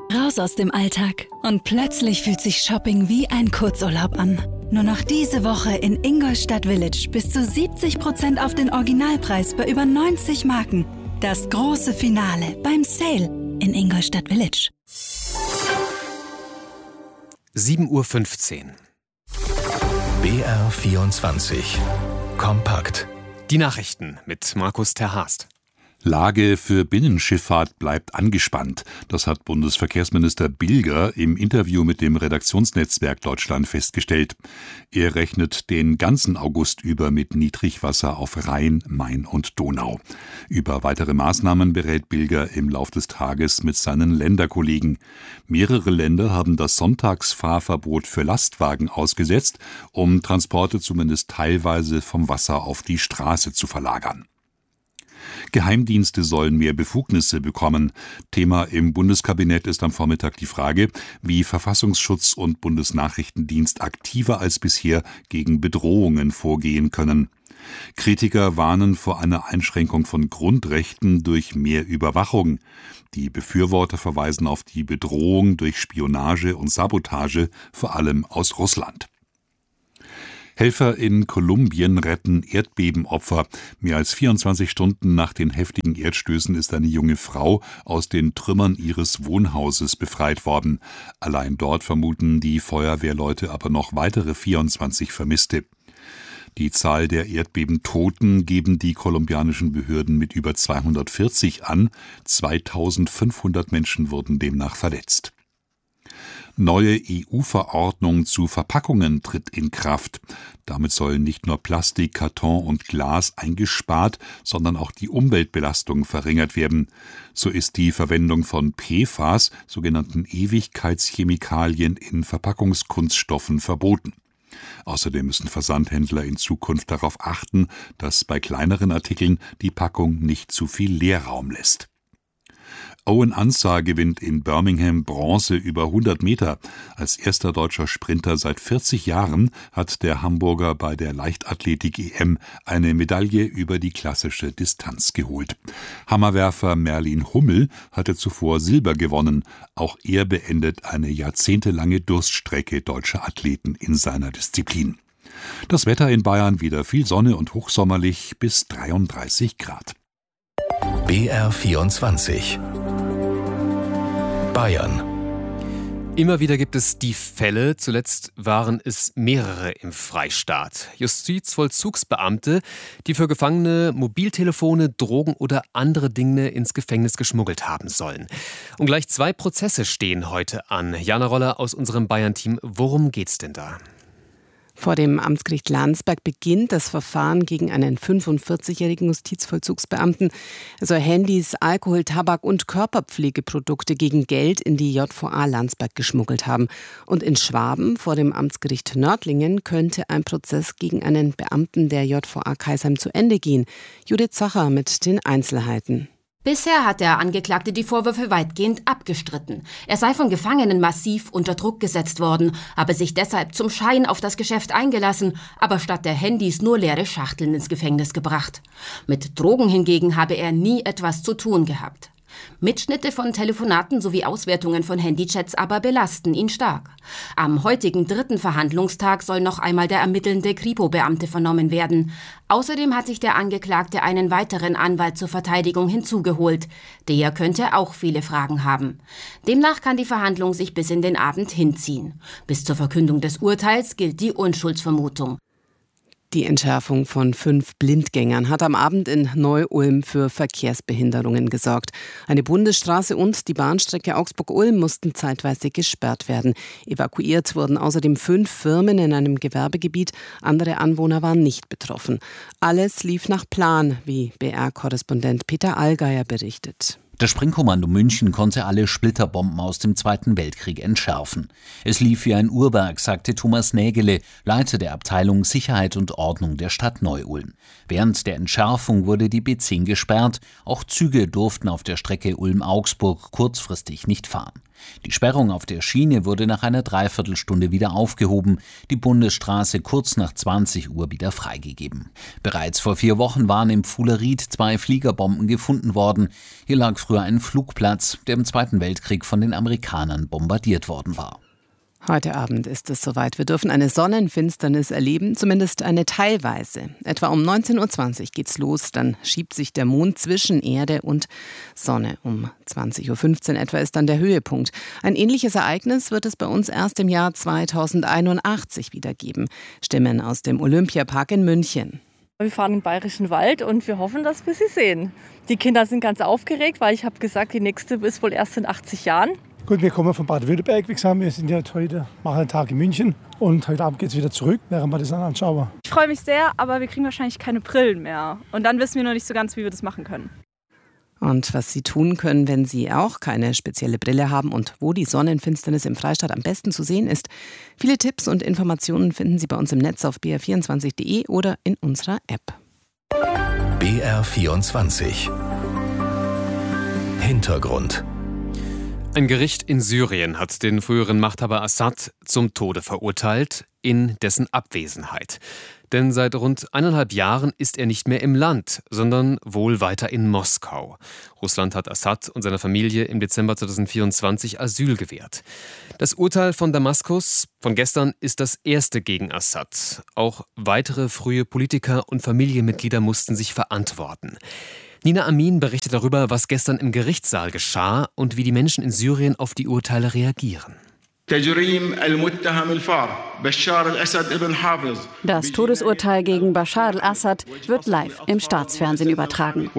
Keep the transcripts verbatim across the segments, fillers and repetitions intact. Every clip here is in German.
Raus aus dem Alltag und plötzlich fühlt sich Shopping wie ein Kurzurlaub an. Nur noch diese Woche in Ingolstadt Village bis zu siebzig Prozent auf den Originalpreis bei über neunzig Marken. Das große Finale beim Sale in Ingolstadt Village. sieben Uhr fünfzehn. B R vierundzwanzig. Kompakt. Die Nachrichten mit Markus Terhast. Lage für Binnenschifffahrt bleibt angespannt. Das hat Bundesverkehrsminister Bilger im Interview mit dem Redaktionsnetzwerk Deutschland festgestellt. Er rechnet den ganzen August über mit Niedrigwasser auf Rhein, Main und Donau. Über weitere Maßnahmen berät Bilger im Lauf des Tages mit seinen Länderkollegen. Mehrere Länder haben das Sonntagsfahrverbot für Lastwagen ausgesetzt, um Transporte zumindest teilweise vom Wasser auf die Straße zu verlagern. Geheimdienste sollen mehr Befugnisse bekommen. Thema im Bundeskabinett ist am Vormittag die Frage, wie Verfassungsschutz und Bundesnachrichtendienst aktiver als bisher gegen Bedrohungen vorgehen können. Kritiker warnen vor einer Einschränkung von Grundrechten durch mehr Überwachung. Die Befürworter verweisen auf die Bedrohung durch Spionage und Sabotage, vor allem aus Russland. Helfer in Kolumbien retten Erdbebenopfer. Mehr als vierundzwanzig Stunden nach den heftigen Erdstößen ist eine junge Frau aus den Trümmern ihres Wohnhauses befreit worden. Allein dort vermuten die Feuerwehrleute aber noch weitere vierundzwanzig Vermisste. Die Zahl der Erdbebentoten geben die kolumbianischen Behörden mit über zweihundertvierzig an. zweitausendfünfhundert Menschen wurden demnach verletzt. Neue E U-Verordnung zu Verpackungen tritt in Kraft. Damit sollen nicht nur Plastik, Karton und Glas eingespart, sondern auch die Umweltbelastung verringert werden. So ist die Verwendung von P F A S, sogenannten Ewigkeitschemikalien, in Verpackungskunststoffen verboten. Außerdem müssen Versandhändler in Zukunft darauf achten, dass bei kleineren Artikeln die Packung nicht zu viel Leerraum lässt. Owen Ansah gewinnt in Birmingham Bronze über hundert Meter. Als erster deutscher Sprinter seit vierzig Jahren hat der Hamburger bei der Leichtathletik-E M eine Medaille über die klassische Distanz geholt. Hammerwerfer Merlin Hummel hatte zuvor Silber gewonnen. Auch er beendet eine jahrzehntelange Durststrecke deutscher Athleten in seiner Disziplin. Das Wetter in Bayern wieder viel Sonne und hochsommerlich bis dreiunddreißig Grad. B R vierundzwanzig. Bayern. Immer wieder gibt es die Fälle, zuletzt waren es mehrere im Freistaat. Justizvollzugsbeamte, die für Gefangene Mobiltelefone, Drogen oder andere Dinge ins Gefängnis geschmuggelt haben sollen. Und gleich zwei Prozesse stehen heute an. Jana Roller aus unserem Bayern-Team. Worum geht's denn da? Vor dem Amtsgericht Landsberg beginnt das Verfahren gegen einen fünfundvierzigjährigen Justizvollzugsbeamten. Er soll Handys, Alkohol, Tabak und Körperpflegeprodukte gegen Geld in die J V A Landsberg geschmuggelt haben. Und in Schwaben vor dem Amtsgericht Nördlingen könnte ein Prozess gegen einen Beamten der J V A Kaisheim zu Ende gehen. Judith Zacher mit den Einzelheiten. Bisher hat der Angeklagte die Vorwürfe weitgehend abgestritten. Er sei von Gefangenen massiv unter Druck gesetzt worden, habe sich deshalb zum Schein auf das Geschäft eingelassen, aber statt der Handys nur leere Schachteln ins Gefängnis gebracht. Mit Drogen hingegen habe er nie etwas zu tun gehabt. Mitschnitte von Telefonaten sowie Auswertungen von Handychats aber belasten ihn stark. Am heutigen dritten Verhandlungstag soll noch einmal der ermittelnde Kripo-Beamte vernommen werden. Außerdem hat sich der Angeklagte einen weiteren Anwalt zur Verteidigung hinzugeholt. Der könnte auch viele Fragen haben. Demnach kann die Verhandlung sich bis in den Abend hinziehen. Bis zur Verkündung des Urteils gilt die Unschuldsvermutung. Die Entschärfung von fünf Blindgängern hat am Abend in Neu-Ulm für Verkehrsbehinderungen gesorgt. Eine Bundesstraße und die Bahnstrecke Augsburg-Ulm mussten zeitweise gesperrt werden. Evakuiert wurden außerdem fünf Firmen in einem Gewerbegebiet. Andere Anwohner waren nicht betroffen. Alles lief nach Plan, wie B R-Korrespondent Peter Allgeier berichtet. Das Sprengkommando München konnte alle Splitterbomben aus dem Zweiten Weltkrieg entschärfen. Es lief wie ein Uhrwerk, sagte Thomas Nägele, Leiter der Abteilung Sicherheit und Ordnung der Stadt Neu-Ulm. Während der Entschärfung wurde die B zehn gesperrt. Auch Züge durften auf der Strecke Ulm-Augsburg kurzfristig nicht fahren. Die Sperrung auf der Schiene wurde nach einer Dreiviertelstunde wieder aufgehoben, die Bundesstraße kurz nach zwanzig Uhr wieder freigegeben. Bereits vor vier Wochen waren im Pfuhleried zwei Fliegerbomben gefunden worden. Hier lag früher ein Flugplatz, der im Zweiten Weltkrieg von den Amerikanern bombardiert worden war. Heute Abend ist es soweit. Wir dürfen eine Sonnenfinsternis erleben, zumindest eine teilweise. Etwa um neunzehn Uhr zwanzig geht's los, dann schiebt sich der Mond zwischen Erde und Sonne. Um zwanzig Uhr fünfzehn etwa ist dann der Höhepunkt. Ein ähnliches Ereignis wird es bei uns erst im Jahr zweitausendeinundachtzig wieder geben. Stimmen aus dem Olympiapark in München. Wir fahren in den Bayerischen Wald und wir hoffen, dass wir sie sehen. Die Kinder sind ganz aufgeregt, weil ich habe gesagt, die nächste ist wohl erst in achtzig Jahren. Gut, wir kommen von Baden-Württemberg. Wie gesagt, wir sind ja heute, machen einen Tag in München und heute Abend geht es wieder zurück, während wir das dann anschauen. Ich freue mich sehr, aber wir kriegen wahrscheinlich keine Brillen mehr. Und dann wissen wir noch nicht so ganz, wie wir das machen können. Und was Sie tun können, wenn Sie auch keine spezielle Brille haben und wo die Sonnenfinsternis im Freistaat am besten zu sehen ist. Viele Tipps und Informationen finden Sie bei uns im Netz auf b r vierundzwanzig punkt de oder in unserer App. B R vierundzwanzig Hintergrund. Ein Gericht in Syrien hat den früheren Machthaber Assad zum Tode verurteilt, in dessen Abwesenheit. Denn seit rund eineinhalb Jahren ist er nicht mehr im Land, sondern wohl weiter in Moskau. Russland hat Assad und seiner Familie im Dezember zweitausendvierundzwanzig Asyl gewährt. Das Urteil von Damaskus von gestern ist das erste gegen Assad. Auch weitere frühe Politiker und Familienmitglieder mussten sich verantworten. Nina Amin berichtet darüber, was gestern im Gerichtssaal geschah und wie die Menschen in Syrien auf die Urteile reagieren. Das Todesurteil gegen Bashar al-Assad wird live im Staatsfernsehen übertragen.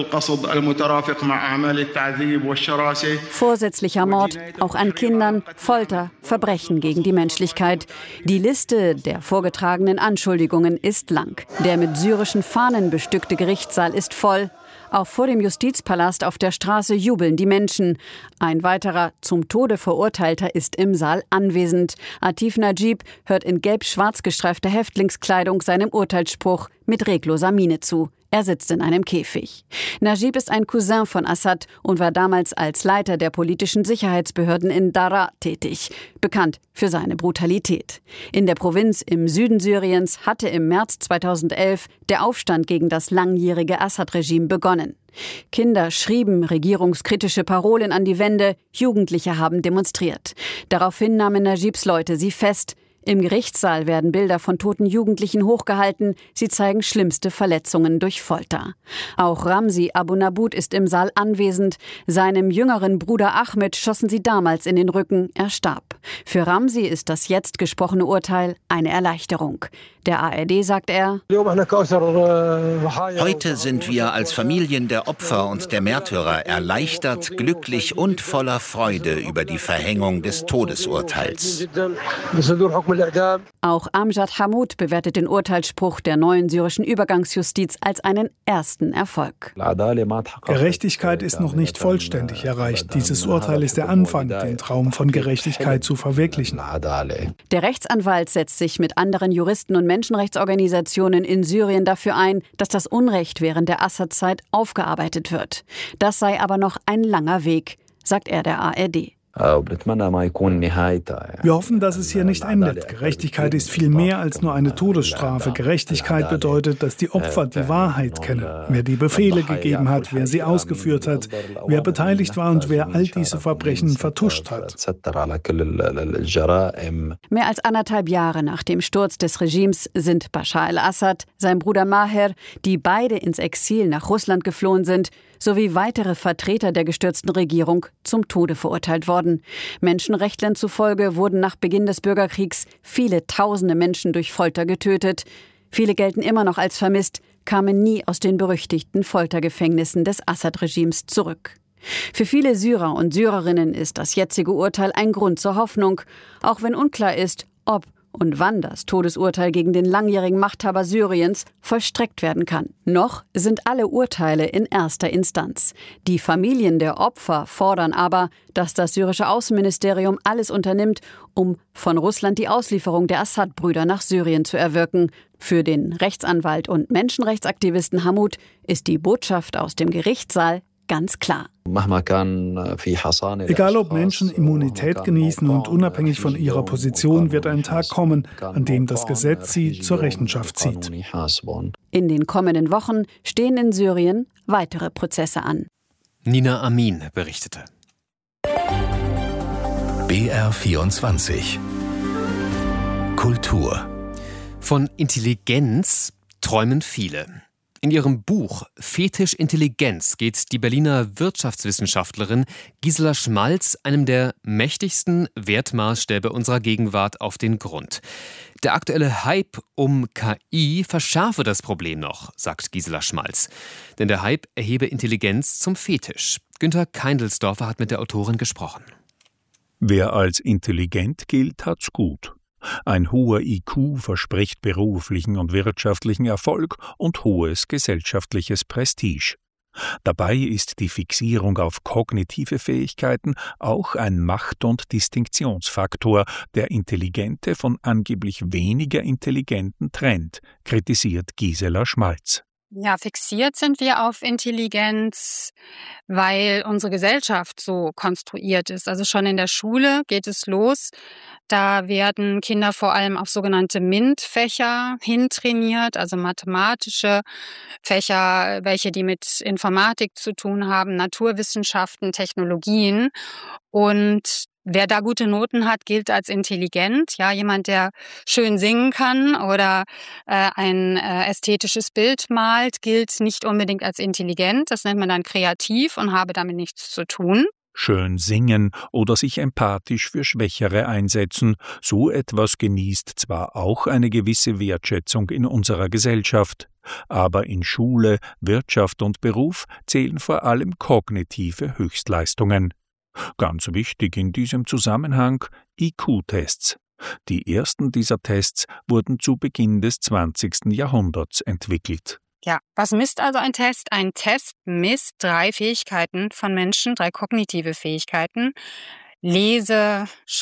Vorsätzlicher Mord, auch an Kindern, Folter, Verbrechen gegen die Menschlichkeit. Die Liste der vorgetragenen Anschuldigungen ist lang. Der mit syrischen Fahnen bestückte Gerichtssaal ist voll. Auch vor dem Justizpalast auf der Straße jubeln die Menschen. Ein weiterer zum Tode Verurteilter ist im Saal anwesend. Atif Najib hört in gelb-schwarz gestreifter Häftlingskleidung seinem Urteilsspruch mit regloser Miene zu. Er sitzt in einem Käfig. Najib ist ein Cousin von Assad und war damals als Leiter der politischen Sicherheitsbehörden in Daraa tätig, bekannt für seine Brutalität. In der Provinz im Süden Syriens hatte im März zweitausendelf der Aufstand gegen das langjährige Assad-Regime begonnen. Kinder schrieben regierungskritische Parolen an die Wände, Jugendliche haben demonstriert. Daraufhin nahmen Najibs Leute sie fest. Im Gerichtssaal werden Bilder von toten Jugendlichen hochgehalten. Sie zeigen schlimmste Verletzungen durch Folter. Auch Ramzi Abu Nabud ist im Saal anwesend. Seinem jüngeren Bruder Ahmed schossen sie damals in den Rücken. Er starb. Für Ramzi ist das jetzt gesprochene Urteil eine Erleichterung. Der A R D sagt er: Heute sind wir als Familien der Opfer und der Märtyrer erleichtert, glücklich und voller Freude über die Verhängung des Todesurteils. Auch Amjad Hammoud bewertet den Urteilsspruch der neuen syrischen Übergangsjustiz als einen ersten Erfolg. Gerechtigkeit ist noch nicht vollständig erreicht. Dieses Urteil ist der Anfang, den Traum von Gerechtigkeit zu verwirklichen. Der Rechtsanwalt setzt sich mit anderen Juristen und Menschenrechtsorganisationen in Syrien dafür ein, dass das Unrecht während der Assad-Zeit aufgearbeitet wird. Das sei aber noch ein langer Weg, sagt er der A R D. Wir hoffen, dass es hier nicht endet. Gerechtigkeit ist viel mehr als nur eine Todesstrafe. Gerechtigkeit bedeutet, dass die Opfer die Wahrheit kennen. Wer die Befehle gegeben hat, wer sie ausgeführt hat, wer beteiligt war und wer all diese Verbrechen vertuscht hat. Mehr als anderthalb Jahre nach dem Sturz des Regimes sind Bashar al-Assad, sein Bruder Maher, die beide ins Exil nach Russland geflohen sind, sowie weitere Vertreter der gestürzten Regierung zum Tode verurteilt worden. Menschenrechtlern zufolge wurden nach Beginn des Bürgerkriegs viele tausende Menschen durch Folter getötet. Viele gelten immer noch als vermisst, kamen nie aus den berüchtigten Foltergefängnissen des Assad-Regimes zurück. Für viele Syrer und Syrerinnen ist das jetzige Urteil ein Grund zur Hoffnung, auch wenn unklar ist, ob und wann das Todesurteil gegen den langjährigen Machthaber Syriens vollstreckt werden kann. Noch sind alle Urteile in erster Instanz. Die Familien der Opfer fordern aber, dass das syrische Außenministerium alles unternimmt, um von Russland die Auslieferung der Assad-Brüder nach Syrien zu erwirken. Für den Rechtsanwalt und Menschenrechtsaktivisten Hammoud ist die Botschaft aus dem Gerichtssaal ganz klar. Egal ob Menschen Immunität genießen und unabhängig von ihrer Position wird ein Tag kommen, an dem das Gesetz sie zur Rechenschaft zieht. In den kommenden Wochen stehen in Syrien weitere Prozesse an. Nina Amin berichtete. B R vierundzwanzig Kultur. Von Intelligenz träumen viele. In ihrem Buch Fetisch Intelligenz geht die Berliner Wirtschaftswissenschaftlerin Gisela Schmalz einem der mächtigsten Wertmaßstäbe unserer Gegenwart auf den Grund. Der aktuelle Hype um K I verschärfe das Problem noch, sagt Gisela Schmalz. Denn der Hype erhebe Intelligenz zum Fetisch. Günther Keindelsdorfer hat mit der Autorin gesprochen. Wer als intelligent gilt, hat's gut. Ein hoher I Q verspricht beruflichen und wirtschaftlichen Erfolg und hohes gesellschaftliches Prestige. Dabei ist die Fixierung auf kognitive Fähigkeiten auch ein Macht- und Distinktionsfaktor, der Intelligente von angeblich weniger Intelligenten trennt, kritisiert Gisela Schmalz. Ja, fixiert sind wir auf Intelligenz, weil unsere Gesellschaft so konstruiert ist. Also schon in der Schule geht es los. Da werden Kinder vor allem auf sogenannte MINT-Fächer hintrainiert, also mathematische Fächer, welche die mit Informatik zu tun haben, Naturwissenschaften, Technologien. Und wer da gute Noten hat, gilt als intelligent. Ja, jemand, der schön singen kann oder äh, ein äh, ästhetisches Bild malt, gilt nicht unbedingt als intelligent. Das nennt man dann kreativ und habe damit nichts zu tun. Schön singen oder sich empathisch für Schwächere einsetzen, so etwas genießt zwar auch eine gewisse Wertschätzung in unserer Gesellschaft, aber in Schule, Wirtschaft und Beruf zählen vor allem kognitive Höchstleistungen. Ganz wichtig in diesem Zusammenhang I Q-Tests. Die ersten dieser Tests wurden zu Beginn des zwanzigsten Jahrhunderts entwickelt. Ja, was misst also ein Test? Ein Test misst drei Fähigkeiten von Menschen, drei kognitive Fähigkeiten. Lese-,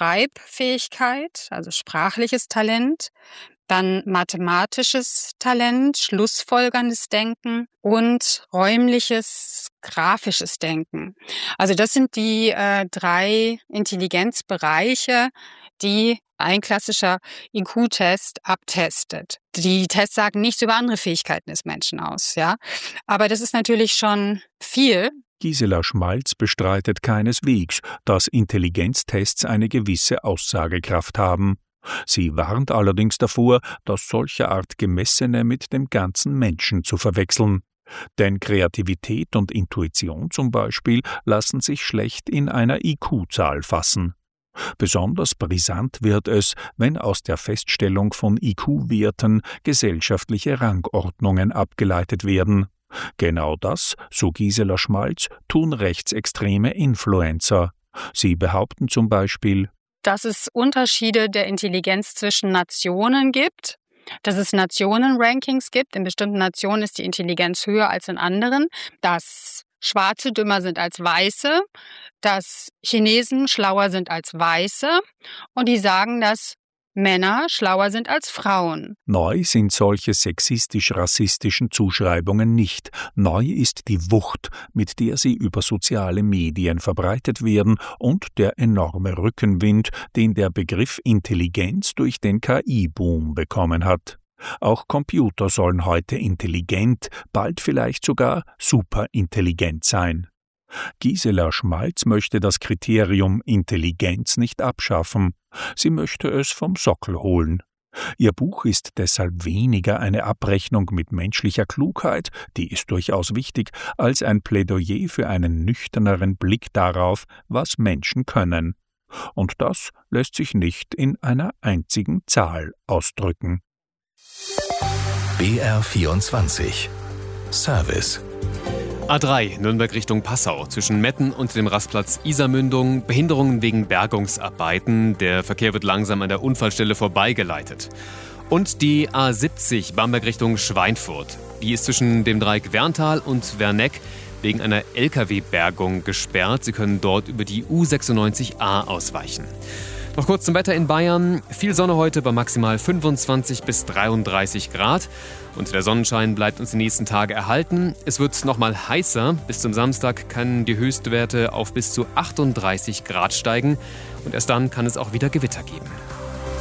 Schreibfähigkeit, also sprachliches Talent, dann mathematisches Talent, schlussfolgerndes Denken und räumliches, grafisches Denken. Also das sind die äh, drei Intelligenzbereiche, die ein klassischer I Q-Test abtestet. Die Tests sagen nichts über andere Fähigkeiten des Menschen aus, ja. Aber das ist natürlich schon viel. Gisela Schmalz bestreitet keineswegs, dass Intelligenztests eine gewisse Aussagekraft haben. Sie warnt allerdings davor, dass solche Art Gemessene mit dem ganzen Menschen zu verwechseln. Denn Kreativität und Intuition zum Beispiel lassen sich schlecht in einer I Q-Zahl fassen. Besonders brisant wird es, wenn aus der Feststellung von I Q-Werten gesellschaftliche Rangordnungen abgeleitet werden. Genau das, so Gisela Schmalz, tun rechtsextreme Influencer. Sie behaupten zum Beispiel, dass es Unterschiede der Intelligenz zwischen Nationen gibt, dass es Nationenrankings gibt. In bestimmten Nationen ist die Intelligenz höher als in anderen, dass Schwarze dümmer sind als Weiße, dass Chinesen schlauer sind als Weiße und die sagen, dass Männer schlauer sind als Frauen. Neu sind solche sexistisch-rassistischen Zuschreibungen nicht. Neu ist die Wucht, mit der sie über soziale Medien verbreitet werden und der enorme Rückenwind, den der Begriff Intelligenz durch den K I-Boom bekommen hat. Auch Computer sollen heute intelligent, bald vielleicht sogar superintelligent sein. Gisela Schmalz möchte das Kriterium Intelligenz nicht abschaffen. Sie möchte es vom Sockel holen. Ihr Buch ist deshalb weniger eine Abrechnung mit menschlicher Klugheit, die ist durchaus wichtig, als ein Plädoyer für einen nüchterneren Blick darauf, was Menschen können. Und das lässt sich nicht in einer einzigen Zahl ausdrücken. B R vierundzwanzig Service. A drei, Nürnberg Richtung Passau, zwischen Metten und dem Rastplatz Isarmündung, Behinderungen wegen Bergungsarbeiten. Der Verkehr wird langsam an der Unfallstelle vorbeigeleitet. Und die A siebzig, Bamberg Richtung Schweinfurt. Die ist zwischen dem Dreieck Werntal und Werneck wegen einer L K W-Bergung gesperrt. Sie können dort über die U sechsundneunzig A ausweichen. Noch kurz zum Wetter in Bayern. Viel Sonne heute bei maximal fünfundzwanzig bis dreiunddreißig Grad. Und der Sonnenschein bleibt uns die nächsten Tage erhalten. Es wird noch mal heißer. Bis zum Samstag können die Höchstwerte auf bis zu achtunddreißig Grad steigen. Und erst dann kann es auch wieder Gewitter geben.